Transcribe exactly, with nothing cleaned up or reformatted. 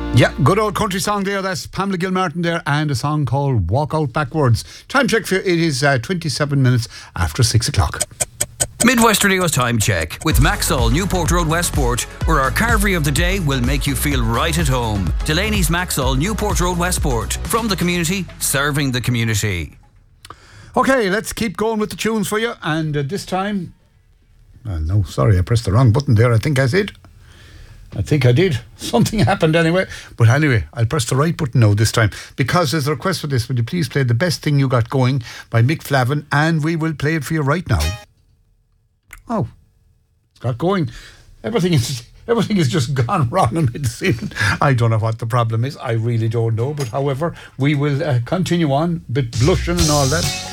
Yeah, good old country song there. That's Pamela Gilmartin there, and a song called Walk Out Backwards. Time check for you. It is uh, twenty-seven minutes after six o'clock. Midwest Radio's Time Check with Maxall, Newport Road, Westport, where our carvery of the day will make you feel right at home. Delaney's Maxall, Newport Road, Westport. From the community, serving the community. Okay, let's keep going with the tunes for you. And uh, this time... Uh, no, sorry, I pressed the wrong button there. I think I did. I think I did. Something happened anyway. But anyway, I'll press the right button now this time, because there's a request for this. Would you please play The Best Thing You Got Going by Mick Flavin, and we will play it for you right now. Oh, it's got going. Everything is everything is just gone wrong on me this evening. I don't know what the problem is. I really don't know. But however, we will uh, continue on, a bit blushing and all that.